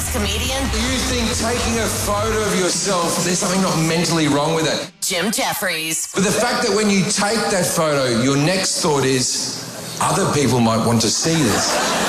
famous comedian. You think taking a photo of yourself, there's something not mentally wrong with it? Jim Jeffries. But the fact that when you take that photo, your next thought is, other people might want to see this.